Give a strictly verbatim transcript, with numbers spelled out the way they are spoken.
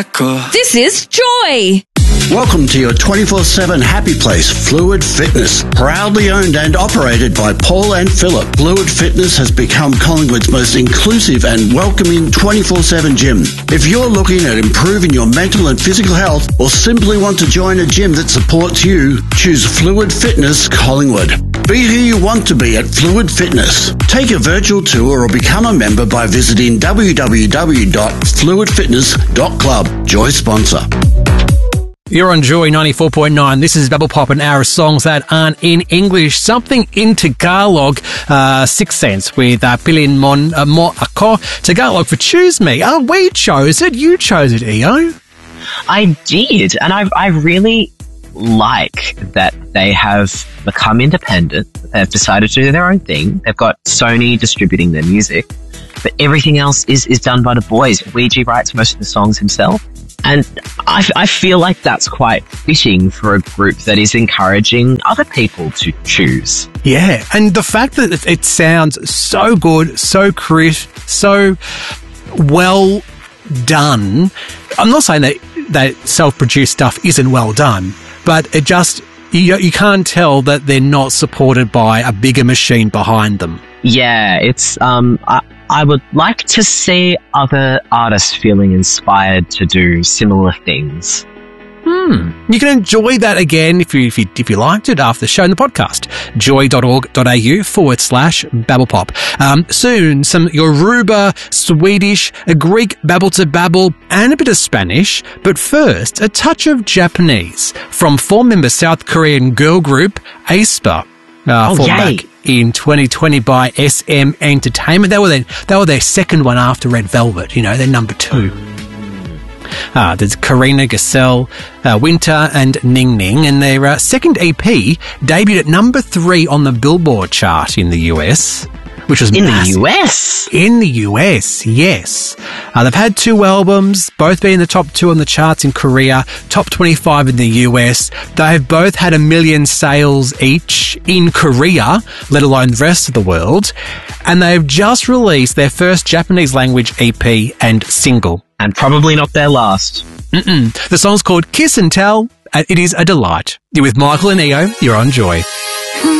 Michael. This is Joy. Welcome to your twenty-four seven happy place, Fluid Fitness. Proudly owned and operated by Paul and Philip, Fluid Fitness has become Collingwood's most inclusive and welcoming twenty-four seven gym. If you're looking at improving your mental and physical health or simply want to join a gym that supports you, choose Fluid Fitness Collingwood. Be who you want to be at Fluid Fitness. Take a virtual tour or become a member by visiting w w w dot fluid fitness dot club. Joy sponsor. You're on Joy ninety-four point nine. This is Bubble Pop, an hour of songs that aren't in English. Something in Tagalog, uh, Sixth Sense with uh, Pilin Mon uh, Mo Ako. Tagalog for Choose Me. Oh, we chose it. You chose it, E O. I did. And I, I really like that they have become independent. They've decided to do their own thing. They've got Sony distributing their music. But everything else is, is done by the boys. Ouija writes most of the songs himself. And I, I feel like that's quite fitting for a group that is encouraging other people to choose. Yeah, and the fact that it, it sounds so good, so crisp, so well done. I'm not saying that, that self-produced stuff isn't well done, but it just, you, you can't tell that they're not supported by a bigger machine behind them. Yeah, it's, um, I, I would like to see other artists feeling inspired to do similar things. Hmm. You can enjoy that again if you, if you, if you liked it after the show in the podcast. joy.org.au forward slash babblepop. Um, soon, some Yoruba, Swedish, a Greek babble to babble, and a bit of Spanish. But first, a touch of Japanese from four-member South Korean girl group aespa. Uh, oh, formed yay. back in twenty twenty by S M Entertainment. They were their, they were their second one after Red Velvet, you know, they're number two. Uh, there's Karina Gasell, uh, Winter and Ning Ning, and their uh, second E P debuted at number three on the Billboard chart in the U S, which was In massive. the U S? In the U S, yes. Uh, they've had two albums, both being in the top two on the charts in Korea, top twenty-five in the U S. They've both had a million sales each in Korea, let alone the rest of the world. And they've just released their first Japanese language E P and single. And probably not their last. Mm-mm. The song's called Kiss and Tell, and it is a delight. You're with Michael and E O, you're on Joy.